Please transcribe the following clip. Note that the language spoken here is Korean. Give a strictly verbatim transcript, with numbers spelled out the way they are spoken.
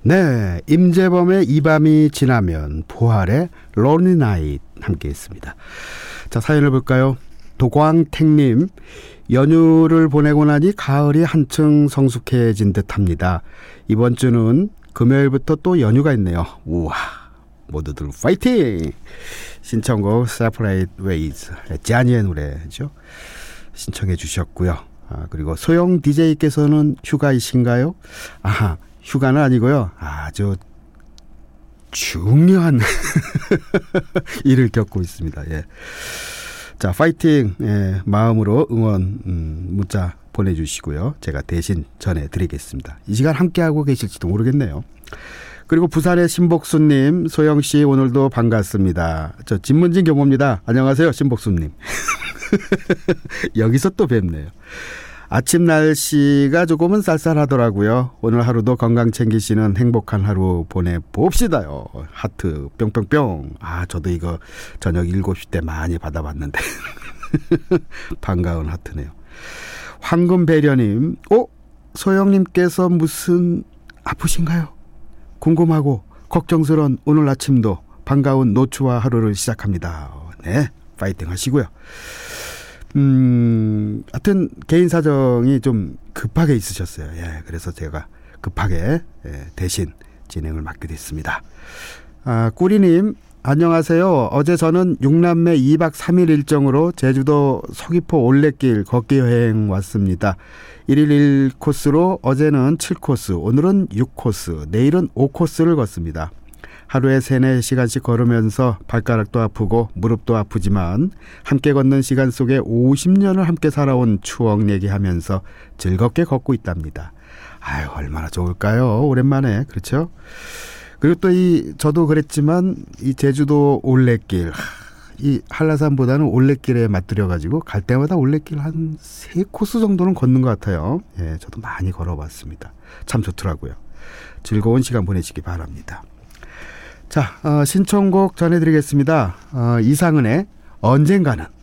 네, 임재범의 이 밤이 지나면, 부활의 Lonely Night 함께 했습니다. 자, 사연을 볼까요? 도광택님, 연휴를 보내고 나니 가을이 한층 성숙해진 듯합니다. 이번 주는 금요일부터 또 연휴가 있네요. 우와, 모두들 파이팅! 신청곡 Separate Ways, 자니의 노래죠. 신청해 주셨고요. 아, 그리고 소영 디제이께서는 휴가이신가요? 아하, 휴가는 아니고요. 아주 중요한 일을 겪고 있습니다. 예. 자, 파이팅, 예, 마음으로 응원 음, 문자 보내주시고요. 제가 대신 전해드리겠습니다. 이 시간 함께하고 계실지도 모르겠네요. 그리고 부산의 신복수님, 소영씨 오늘도 반갑습니다. 저 진문진 교모입니다. 안녕하세요, 신복수님. 여기서 또 뵙네요. 아침 날씨가 조금은 쌀쌀하더라고요. 오늘 하루도 건강 챙기시는 행복한 하루 보내봅시다요. 하트 뿅뿅뿅. 아, 저도 이거 저녁 일곱 시 때 많이 받아봤는데 반가운 하트네요. 황금배려님, 어? 소영님께서 무슨 아프신가요? 궁금하고 걱정스러운 오늘 아침도 반가운 노추와 하루를 시작합니다. 네, 파이팅 하시고요. 음, 하여튼 개인 사정이 좀 급하게 있으셨어요. 예, 그래서 제가 급하게 예, 대신 진행을 맡게 됐습니다. 아, 꾸리님, 안녕하세요. 어제 저는 육남매 이 박 삼 일 일정으로 제주도 서귀포 올레길 걷기 여행 왔습니다. 일 일 일 코스로 어제는 칠 코스, 오늘은 육 코스, 내일은 오 코스를 걷습니다. 하루에 세네 시간씩 걸으면서 발가락도 아프고 무릎도 아프지만 함께 걷는 시간 속에 오십 년을 함께 살아온 추억 얘기하면서 즐겁게 걷고 있답니다. 아유, 얼마나 좋을까요? 오랜만에. 그렇죠? 그리고 또 이 저도 그랬지만 이 제주도 올레길, 이 한라산보다는 올레길에 맞들여가지고 갈 때마다 올레길 한 세 코스 정도는 걷는 것 같아요. 예, 저도 많이 걸어봤습니다. 참 좋더라고요. 즐거운 시간 보내시기 바랍니다. 자, 어, 신청곡 전해드리겠습니다. 어, 이상은의 언젠가는.